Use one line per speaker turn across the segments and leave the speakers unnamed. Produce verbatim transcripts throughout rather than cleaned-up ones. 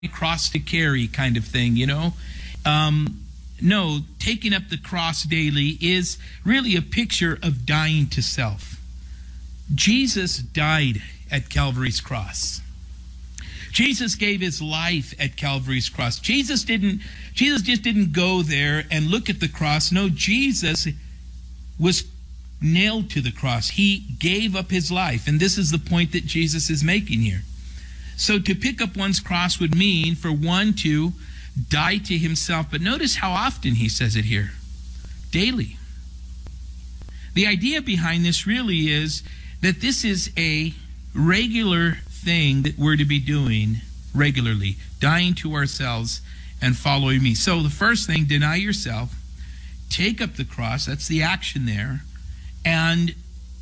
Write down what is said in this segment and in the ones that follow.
cross to carry kind of thing, you know. Um, no, taking up the cross daily is really a picture of dying to self. Jesus died at Calvary's cross. Jesus gave his life at Calvary's cross. Jesus didn't, Jesus just didn't go there and look at the cross. No, Jesus was nailed to the cross. He gave up his life. And this is the point that Jesus is making here. So to pick up one's cross would mean for one to die to himself. But notice how often he says it here. Daily. The idea behind this really is that this is a regular thing that we're to be doing regularly. Dying to ourselves and following me. So the first thing, deny yourself. Take up the cross. That's the action there. And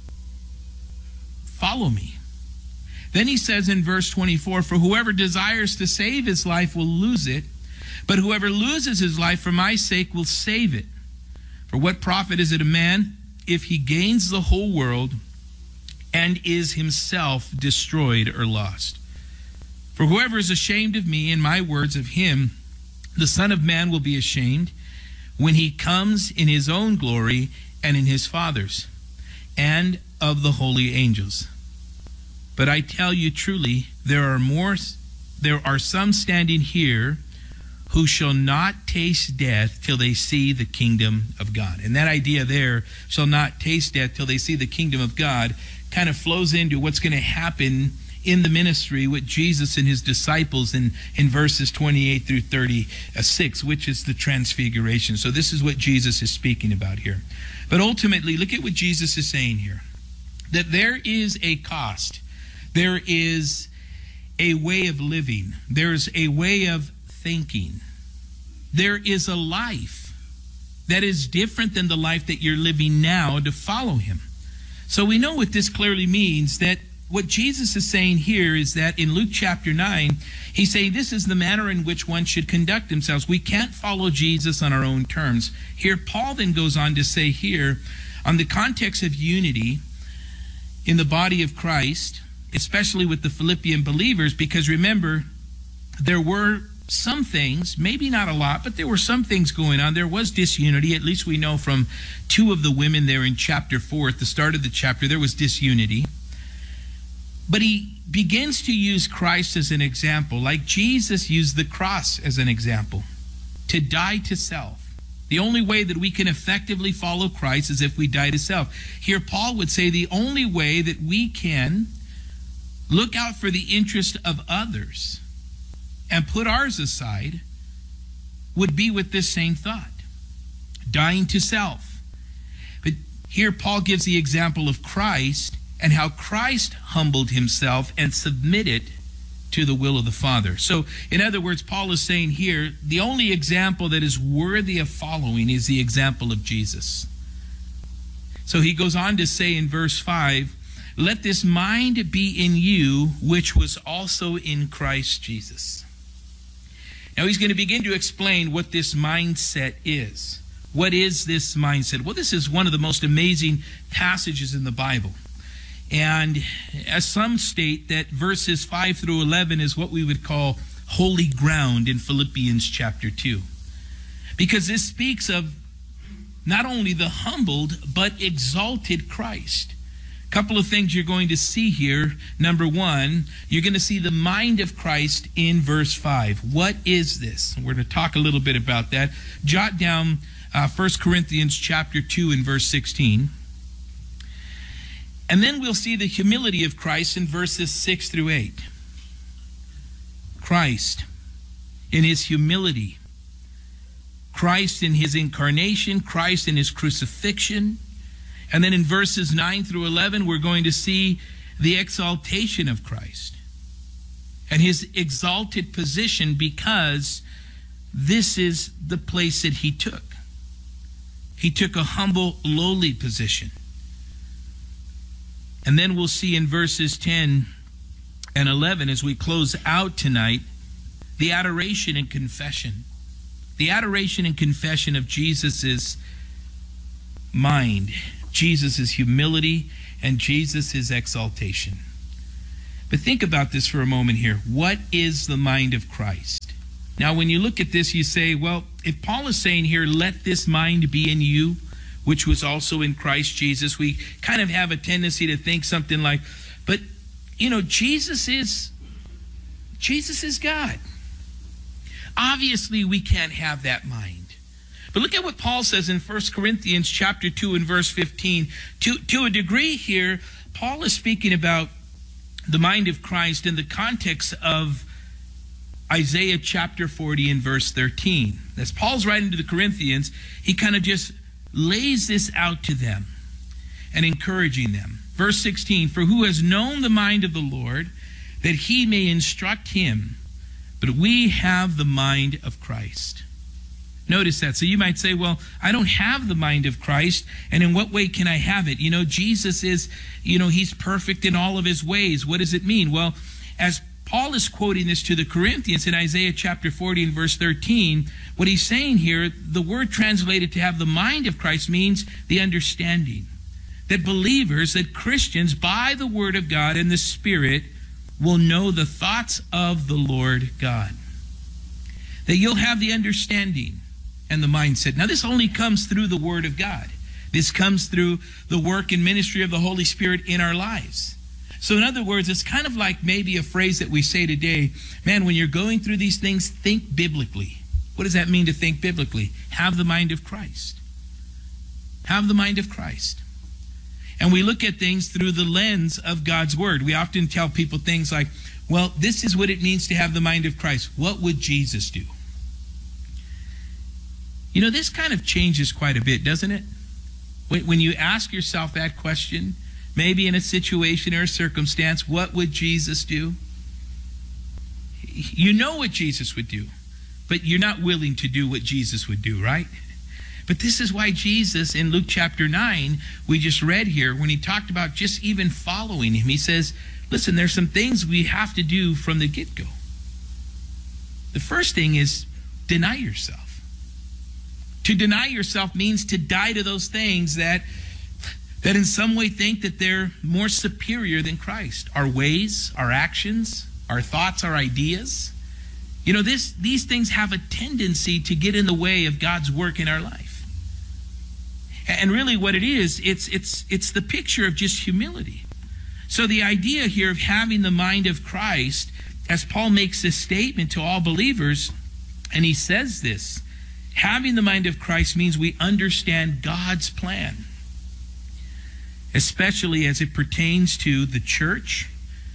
follow me. Then he says in verse twenty-four, for whoever desires to save his life will lose it, but whoever loses his life for my sake will save it. For what profit is it a man if he gains the whole world and is himself destroyed or lost? For whoever is ashamed of me and my words, of him the Son of Man will be ashamed when he comes in his own glory and in his Father's, and of the holy angels. But I tell you truly, there are more, there are some standing here who shall not taste death till they see the kingdom of God. And that idea there, shall not taste death till they see the kingdom of God, kind of flows into what's going to happen in the ministry with Jesus and his disciples in, in verses twenty-eight through thirty-six, which is the transfiguration. So this is what Jesus is speaking about here. But ultimately, look at what Jesus is saying here. That there is a cost. There is a way of living. There's a way of thinking. There is a life that is different than the life that you're living now to follow him. So we know what this clearly means, that what Jesus is saying here is that in Luke chapter nine, he's saying this is the manner in which one should conduct themselves. We can't follow Jesus on our own terms. Here, Paul then goes on to say here, on the context of unity in the body of Christ, especially with the Philippian believers, because remember, there were some things, maybe not a lot, but there were some things going on. There was disunity, at least we know from two of the women there in chapter four, at the start of the chapter, there was disunity. But he begins to use Christ as an example, like Jesus used the cross as an example, to die to self. The only way that we can effectively follow Christ is if we die to self. Here, Paul would say the only way that we can look out for the interest of others and put ours aside would be with this same thought, dying to self. But here Paul gives the example of Christ and how Christ humbled himself and submitted to the will of the Father. So, in other words, Paul is saying here, the only example that is worthy of following is the example of Jesus. So he goes on to say in verse five, let this mind be in you, which was also in Christ Jesus. Now he's going to begin to explain what this mindset is. What is this mindset? Well, this is one of the most amazing passages in the Bible. And as some state that verses five through eleven is what we would call holy ground in Philippians chapter two. Because this speaks of not only the humbled, but exalted Christ. A couple of things you're going to see here. Number one, you're going to see the mind of Christ in verse five. What is this? We're going to talk a little bit about that. Jot down uh, First Corinthians chapter two and verse sixteen. And then we'll see the humility of Christ in verses six through eight. Christ in his humility. Christ in his incarnation. Christ in his crucifixion. And then in verses nine through eleven, we're going to see the exaltation of Christ and his exalted position, because this is the place that he took. He took a humble, lowly position. And then we'll see in verses ten and eleven, as we close out tonight, the adoration and confession. The adoration and confession of Jesus' mind, Jesus' humility, and Jesus' exaltation. But think about this for a moment here. What is the mind of Christ? Now, when you look at this, you say, well, if Paul is saying here, let this mind be in you, which was also in Christ Jesus, we kind of have a tendency to think something like, but, you know, Jesus is, Jesus is God. Obviously, we can't have that mind. But look at what Paul says in First Corinthians chapter two and verse fifteen. To, to a degree here, Paul is speaking about the mind of Christ in the context of Isaiah chapter forty and verse thirteen. As Paul's writing to the Corinthians, he kind of just lays this out to them and encouraging them. Verse sixteen, for who has known the mind of the Lord, that he may instruct him? But we have the mind of Christ. Notice that. So you might say, well, I don't have the mind of Christ, and in what way can I have it? You know, Jesus is, you know, he's perfect in all of his ways. What does it mean? Well, as Paul is quoting this to the Corinthians in Isaiah chapter forty and verse thirteen, what he's saying here, the word translated to have the mind of Christ means the understanding. That believers, that Christians, by the word of God and the Spirit, will know the thoughts of the Lord God. That you'll have the understanding and the mindset. Now, this only comes through the word of God. This comes through the work and ministry of the Holy Spirit in our lives. So in other words, it's kind of like maybe a phrase that we say today, man, when you're going through these things, think biblically. What does that mean to think biblically? Have the mind of Christ. Have the mind of Christ. And we look at things through the lens of God's word. We often tell people things like, well, this is what it means to have the mind of Christ. What would Jesus do? You know, this kind of changes quite a bit, doesn't it? When, when you ask yourself that question, maybe in a situation or a circumstance, what would Jesus do? You know what Jesus would do, but you're not willing to do what Jesus would do, right? But this is why Jesus, in Luke chapter nine, we just read here, when he talked about just even following him, he says, listen, there's some things we have to do from the get-go. The first thing is deny yourself. To deny yourself means to die to those things that, that in some way think that they're more superior than Christ. Our ways, our actions, our thoughts, our ideas. You know, this, these things have a tendency to get in the way of God's work in our life. And really what it is, it's, it's, it's the picture of just humility. So the idea here of having the mind of Christ, as Paul makes this statement to all believers, and he says this, having the mind of Christ means we understand God's plan, especially as it pertains to the church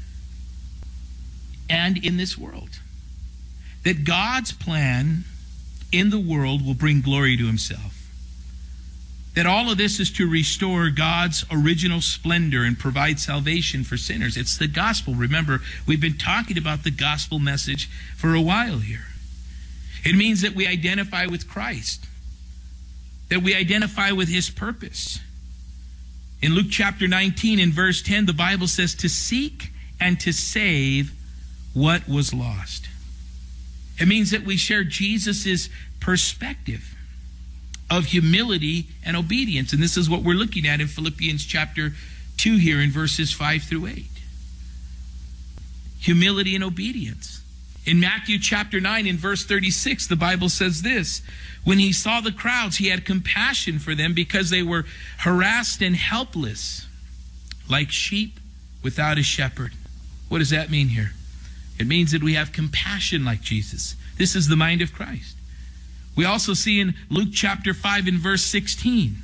and in this world. That God's plan in the world will bring glory to himself. That all of this is to restore God's original splendor and provide salvation for sinners. It's the gospel. Remember, we've been talking about the gospel message for a while here. It means that we identify with Christ, that we identify with his purpose. In Luke chapter nineteen, in verse ten, the Bible says to seek and to save what was lost. It means that we share Jesus' perspective of humility and obedience. And this is what we're looking at in Philippians chapter two here in verses five through eight. Humility and obedience. In Matthew chapter nine, in verse thirty-six, the Bible says this, when he saw the crowds, he had compassion for them because they were harassed and helpless, like sheep without a shepherd. What does that mean here? It means that we have compassion like Jesus. This is the mind of Christ. We also see in Luke chapter five in verse sixteen,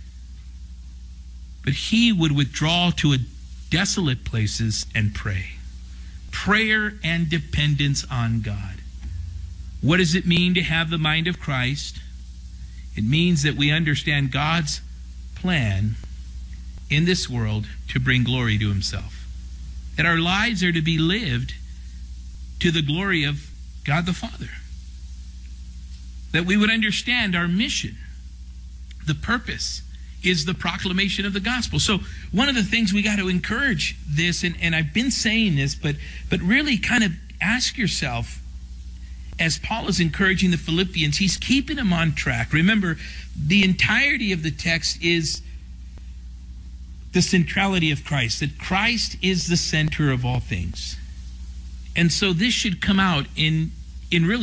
but he would withdraw to a desolate places and pray. Prayer and dependence on God. What does it mean to have the mind of Christ? It means that we understand God's plan in this world to bring glory to himself. That our lives are to be lived to the glory of God the Father. That we would understand our mission. The purpose is the proclamation of the gospel. So one of the things we got to encourage this, and, and I've been saying this, but, but really kind of ask yourself, as Paul is encouraging the Philippians, he's keeping them on track. Remember, the entirety of the text is the centrality of Christ, that Christ is the center of all things. And so this should come out in, in really